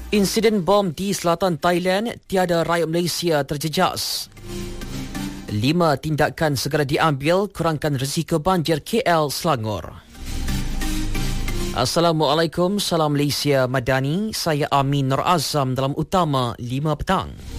Insiden bom di selatan Thailand, tiada rakyat Malaysia terjejas. 5 tindakan segera diambil kurangkan risiko banjir KL Selangor. Assalamualaikum, salam Malaysia Madani. Saya Amin Nur Azam dalam Utama 5 petang.